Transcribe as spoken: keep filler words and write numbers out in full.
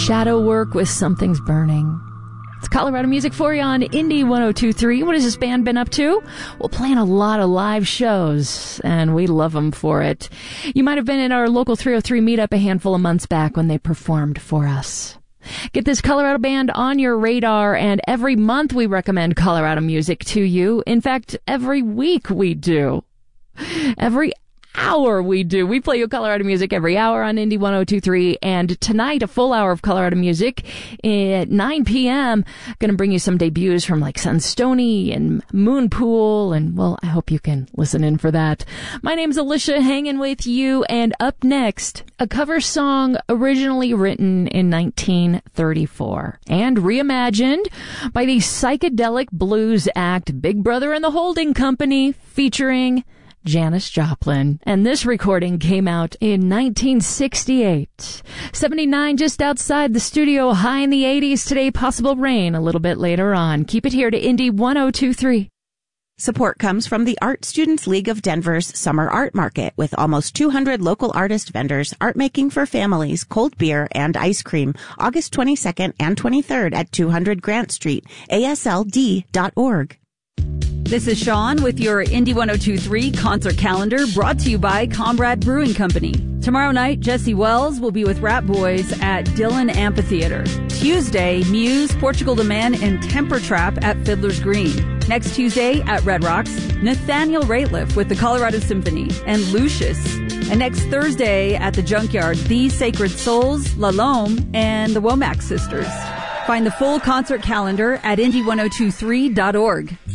Shadow Work with Something's Burning. It's Colorado music for you on Indie one oh two point three. What has this band been up to? Well, playing a lot of live shows, and we love them for it. You might have been at our local three oh three meetup a handful of months back when they performed for us. Get this Colorado band on your radar, and every month we recommend Colorado music to you. In fact, every week we do. Every hour we do. We play you Colorado music every hour on Indie one oh two point three, and tonight a full hour of Colorado music at nine p.m. Going to bring you some debuts from like Sunstony and Moonpool, and well, I hope you can listen in for that. My name's Alicia, hanging with you, and up next, a cover song originally written in nineteen thirty-four and reimagined by the psychedelic blues act Big Brother and the Holding Company, featuring Janis Joplin. And this recording came out in nineteen sixty-eight. seventy-nine just outside the studio, high in the eighties today, possible rain a little bit later on. Keep it here to Indie one oh two point three. Support comes from the Art Students League of Denver's Summer Art Market, with almost two hundred local artist vendors, art making for families, cold beer, and ice cream, August twenty-second and twenty-third at two hundred Grant Street, A S L D dot org. This is Sean with your Indie one oh two point three concert calendar, brought to you by Comrade Brewing Company. Tomorrow night, Jesse Wells will be with Rat Boys at Dillon Amphitheater. Tuesday, Muse, Portugal the Man, and Temper Trap at Fiddler's Green. Next Tuesday at Red Rocks, Nathaniel Rateliff with the Colorado Symphony and Lucius. And next Thursday at the Junkyard, The Sacred Souls, La Lome, and the Womack Sisters. Find the full concert calendar at indie one oh two point three dot org.